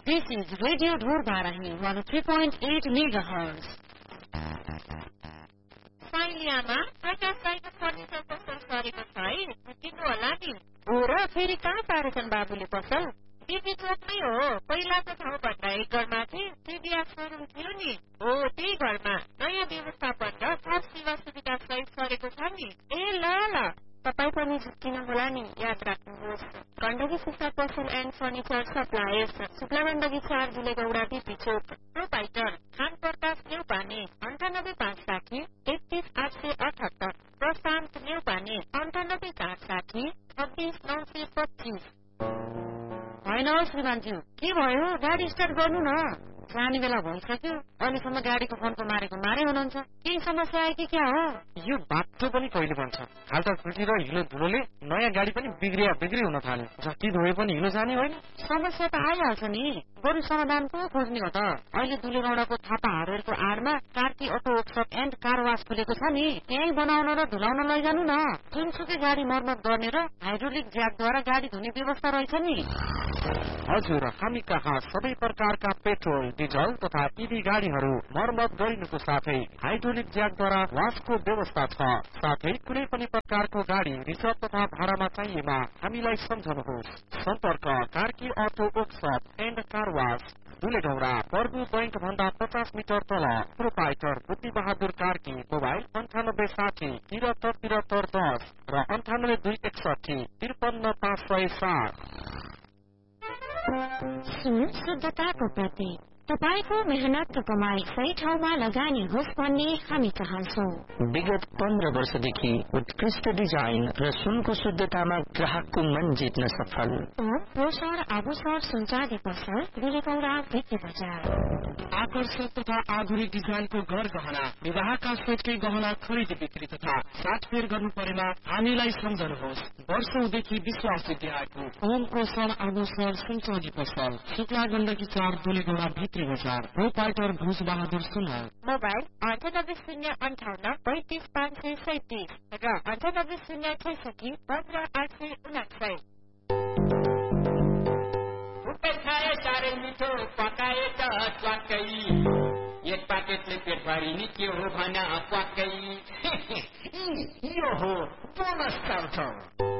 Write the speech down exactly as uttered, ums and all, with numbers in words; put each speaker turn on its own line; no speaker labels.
This is Radio Dhurbarahing one oh three point eight megahertz.
साइलियामा Prakash दाइको furniture पसल सरेको छ है, किन्नु होला नि।
हो र फेरि कहाँ पारेछन् बाबुले पसल?
बिपी चोकमै हो, पहिलाको ठाउँभन्दा एक घर माथि टिभीआर सोरुम थियो नि, हो त्यही घरमा नयाँ व्यवस्थापन र थप सेवा सुविधा सहित सरेको छ नि।
ए ल ल, तपाईँ पनि झुक्किन होला नि, याद राख्नुहोस्। गण्डकी सुक्खा पसल and furniture suppliers, Shukla Gandaki चार दुलेगौडा बिपी चोक।
प्रोपाइटर खान प्रकाश न्यौपाने अन्ठानब्बे पाँच साठी तेत्तिस आठ सय अठहत्तर, प्रशान्त न्यौपाने अन्ठानब्बे चार साठी छब्बिस नौ सय पच्चिस।
होइन हौ श्रीमानज्यू, के भयो? गाडी स्टार्ट गर्नु न, जाने बेला भइसक्यो। अहिलेसम्म गाडीको फोनको मारेको मारे हुनुहुन्छ। केही समस्या आयो कि क्या हो?
यो बाटो पनि कहिले बन्छ? खाल्टा खुल्टी र हिलो धुलोले नयाँ गाडी पनि बिग्रिया बिग्री हुन थाल्यो। जति धोए पनि हिलो जाने होइन।
समस्या त आइहाल्छ नि, बरु समाधान पो खोज्ने हो त। अहिले दुलेगौडाको Thapa हार्डवेयरको आडमा Karki auto workshop and car वास खुलेको छ नि, त्यही बनाउन र धुलाउन लैजानु न। जुनसुकै गाडी मर्मत गर्ने र हाइड्रोलिक ज्याकद्वारा गाडी धुने व्यवस्था रहेछ नि।
हजुर, हामी कहाँ सबै प्रकारका पेट्रोल, डिजल तथा टिभी गाडीहरू मर्मत गरिनुको साथै हाइड्रोलिक ज्याकद्वारा वासको व्यवस्था छ। साथै कुनै पनि प्रकारको गाडी रिजर्भ तथा भाडामा चाहिएमा हामीलाई सम्झनुहोस्। सम्पर्क Karki auto workshop and car wash, दुलेगौडा, पर्बु bank भन्दा पचास मिटर तल। प्रोपाइटर बुद्धि बहादुर कार्की। मोबाइल अन्ठानब्बे साठी तिहत्तर तिहत्तर दस र अन्ठानब्बे दुई एकसठी त्रिपन्न पाँच सय सात।
शुद्धताको प्रति तपाईको मेहनत र कमाई सही ठाउँमा लगानी होस् भन्ने हामी चाहन्छौँ।
विगत पन्ध्र वर्षदेखि उत्कृष्ट डिजाइन र सुनको शुद्धतामा ग्राहकको मन जित्न सफल
पोषण आभूषण सुनचाँदी पसल दुलेगौडा भित्री बजार।
आकर्षक तथा आधुनिक डिजाइनको घर गहना, विवाहका सेटकै गहना खरिद बिक्री तथा साटफेर गर्नु परेमा हामीलाई सम्झनुहोस्। वर्षौंदेखि विश्वास दिएको होम पोषण आभूषण सुनचाँदी पसल, शुक्ला गण्डकी चार दुलेगौडा भित्री बजार। प्रोपाइटर भुज बहादुर सुनवाल।
मोबाइल अन्ठानब्बे शून्य अन्ठाउन्न पैंतिस पाँच सय सैतिस र अन्ठानब्बे शून्य छैसठी पन्ध्र आठ सय उनासय।
खाए साह्रै मिठो पकाए त स्वाकै, एक पाकेटले पेट भरि नि के हो भन पक्कै।
यो हो बोनस चार्ज।